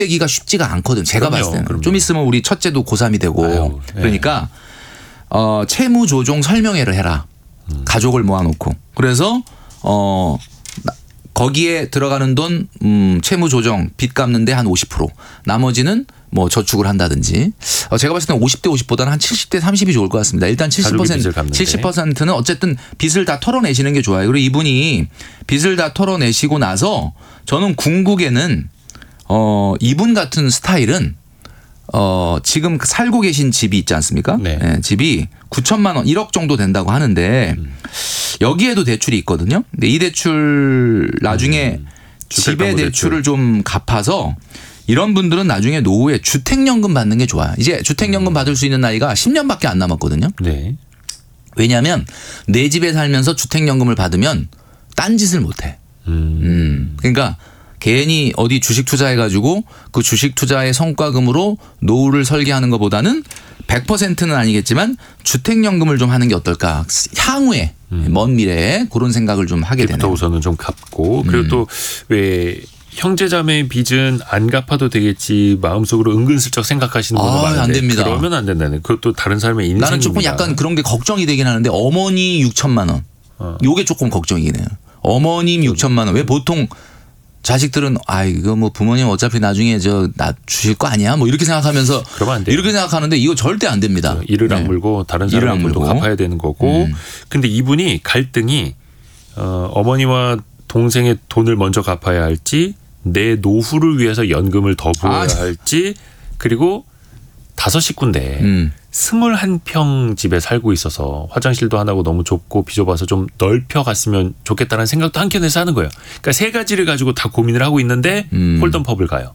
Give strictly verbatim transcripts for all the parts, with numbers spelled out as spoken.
되기가 쉽지가 않거든. 제가 그럼요, 봤을 때는. 그럼요. 좀 있으면 우리 첫째도 고삼이 되고. 아유, 네. 그러니까 어, 채무 조정 설명회를 해라. 음. 가족을 모아놓고. 그래서 어, 거기에 들어가는 돈 음, 채무 조정 빚 갚는데 한 오십 퍼센트. 나머지는 뭐 저축을 한다든지. 어, 제가 봤을 때는 오십 대 오십보다는 한 칠십 대 삼십이 좋을 것 같습니다. 일단 칠십 퍼센트, 칠십 퍼센트는 어쨌든 빚을 다 털어내시는 게 좋아요. 그리고 이분이 빚을 다 털어내시고 나서 저는 궁극에는 어, 이분 같은 스타일은 어, 지금 살고 계신 집이 있지 않습니까? 네. 네, 집이 구천만 원, 일억 정도 된다고 하는데 음. 여기에도 대출이 있거든요. 근데 이 대출 나중에 음. 집의 대출을 좀 갚아서 이런 분들은 나중에 노후에 주택연금 받는 게 좋아요. 이제 주택연금 받을 수 있는 나이가 십 년밖에 안 남았거든요. 네. 왜냐하면 내 집에 살면서 주택연금을 받으면 딴짓을 못해. 음. 음. 그러니까 괜히 어디 주식 투자해가지고 그 주식 투자의 성과금으로 노후를 설계하는 것보다는 백 퍼센트는 아니겠지만 주택연금을 좀 하는 게 어떨까. 향후에 음. 먼 미래에 그런 생각을 좀 하게 되네요. 우선은 좀 갚고 그리고 음. 또 왜 형제자매의 빚은 안 갚아도 되겠지 마음속으로 은근슬쩍 생각하시는 분도 아, 많은데 안 됩니다. 그러면 안 된다는 그것도 다른 사람의 인생입니다. 나는 조금 약간 그런 게 걱정이 되긴 하는데 어머니 육천만 원. 어. 요게 조금 걱정이긴 해요. 어머님 육천만 원. 왜 보통 자식들은 아 이거 뭐 부모님 어차피 나중에 저 나 주실 거 아니야 뭐 이렇게 생각하면서 그러면 안 돼요. 이렇게 생각하는데 이거 절대 안 됩니다. 이를 네. 악물고 다른 사람의 돈도 갚아야 되는 거고. 음. 근데 이분이 갈등이 어, 어머니와 동생의 돈을 먼저 갚아야 할지 내 노후를 위해서 연금을 더 부어야 아, 할지 그리고 다섯 식구인데 음. 스물한 평 집에 살고 있어서 화장실도 하나고 너무 좁고 비좁아서 좀 넓혀 갔으면 좋겠다는 생각도 한켠에서 하는 거예요. 그러니까 세 가지를 가지고 다 고민을 하고 있는데 음. 홀덤펍을 가요.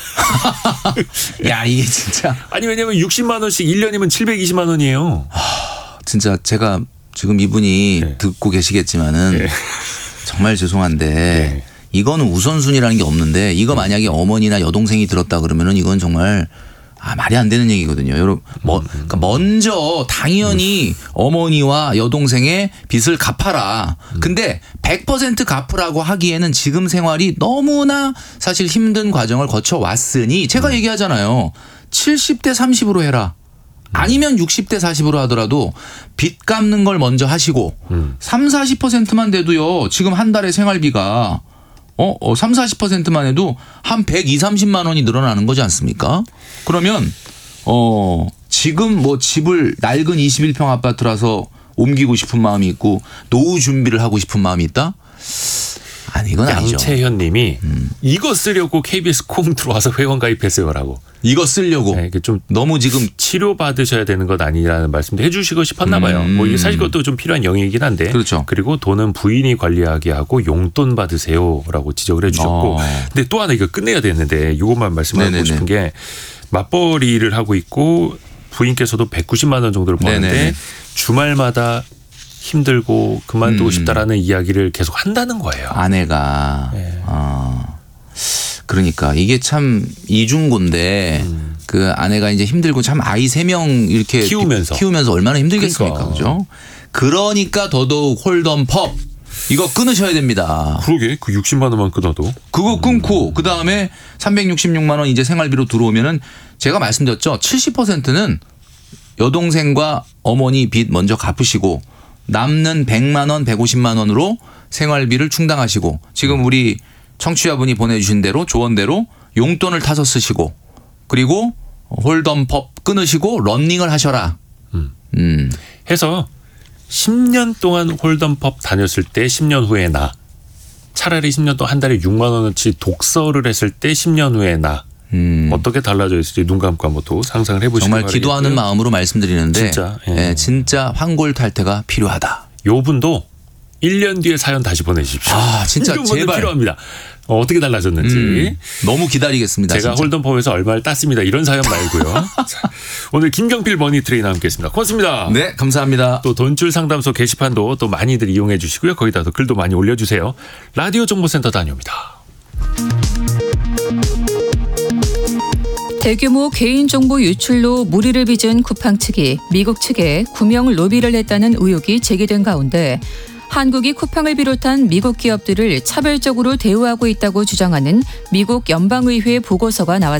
야 이게 진짜 아니 왜냐면 육십만 원씩 일 년이면 칠백이십만 원이에요. 하, 진짜 제가 지금 이분이 네. 듣고 계시겠지만은 네. 정말 죄송한데 네. 이거는 우선순위라는 게 없는데 이거 만약에 어머니나 여동생이 들었다 그러면은 이건 정말 아, 말이 안 되는 얘기거든요. 여러분, 뭐, 그러니까 먼저 당연히 음. 어머니와 여동생의 빚을 갚아라. 음. 근데 백 퍼센트 갚으라고 하기에는 지금 생활이 너무나 사실 힘든 과정을 거쳐왔으니 제가 음. 얘기하잖아요. 칠십 대 삼십으로 해라. 아니면 육십 대 사십으로 하더라도 빚 갚는 걸 먼저 하시고 음. 삼, 사십 퍼센트만 돼도요. 지금 한 달에 생활비가 어, 어, 삼, 사십 퍼센트만 해도 한 백이십, 삼십만 원이 늘어나는 거지 않습니까? 그러면 어, 지금 뭐 집을 낡은 이십일 평 아파트라서 옮기고 싶은 마음이 있고 노후 준비를 하고 싶은 마음이 있다? 아니 이건 아니죠. 양채현 님이 음. 이거 쓰려고 케이비에스 콩 들어와서 회원 가입했어요라고. 이거 쓰려고. 네, 이게 좀 너무 지금 치료 받으셔야 되는 것 아니라는 말씀도 해주시고 싶었나 봐요. 음. 뭐 이게 사실 그것도 좀 필요한 영역이긴 한데. 그렇죠. 그리고 돈은 부인이 관리하게 하고 용돈 받으세요라고 지적을 해주셨고. 어. 근데 또 하나 이거 끝내야 되는데 이것만 말씀하고 네네네. 싶은 게 맞벌이를 하고 있고 부인께서도 백구십만 원 정도를 버는데 네네네. 주말마다 힘들고 그만두고 음. 싶다라는 이야기를 계속 한다는 거예요. 아내가. 네. 어. 그러니까 이게 참 이중고인데 음. 그 아내가 이제 힘들고 참 아이 세 명 이렇게 키우면서 키우면서 얼마나 힘들겠습니까, 그러니까. 그죠? 그러니까 더더욱 홀덤펍 이거 끊으셔야 됩니다. 그러게 그 육십만 원만 끊어도 그거 끊고 음. 그 다음에 삼백육십육만 원 이제 생활비로 들어오면은 제가 말씀드렸죠, 칠십 퍼센트는 여동생과 어머니 빚 먼저 갚으시고 남는 백만 원, 백오십만 원으로 생활비를 충당하시고 지금 우리 청취자분이 보내주신 대로 조언대로 용돈을 타서 쓰시고 그리고 홀덤펍 끊으시고 러닝을 하셔라. 음. 음. 해서 십 년 동안 홀덤펍 다녔을 때 십 년 후에 나 차라리 십 년 동안 한 달에 육만 원어치 독서를 했을 때 십 년 후에 나 음. 어떻게 달라져 있을지 눈 감고 한번 또 상상을 해보시기 정말 바라겠고요. 기도하는 마음으로 말씀드리는데 진짜, 예. 예, 진짜 환골탈태가 필요하다. 요 분도 일 년 뒤에 사연 다시 보내주십시오. 아 진짜 제발. 필요합니다. 어, 어떻게 달라졌는지. 음, 너무 기다리겠습니다. 제가 진짜. 홀덤펍에서 얼마를 땄습니다. 이런 사연 말고요. 자, 오늘 김경필 머니 트레이너 함께했습니다. 고맙습니다. 네, 감사합니다. 또 돈줄 상담소 게시판도 또 많이들 이용해 주시고요. 거기다 또 글도 많이 올려주세요. 라디오 정보센터 다녀옵니다. 대규모 개인정보 유출로 무리를 빚은 쿠팡 측이 미국 측에 구명 로비를 했다는 의혹이 제기된 가운데 한국이 쿠팡을 비롯한 미국 기업들을 차별적으로 대우하고 있다고 주장하는 미국 연방의회 보고서가 나왔습니다.